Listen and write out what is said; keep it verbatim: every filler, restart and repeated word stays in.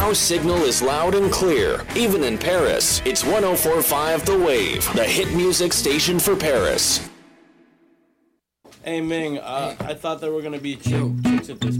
Our signal is loud and clear, even in Paris. It's one oh four point five The Wave, the hit music station for Paris. Hey Ming, uh, I thought there were gonna be chick- chicks at this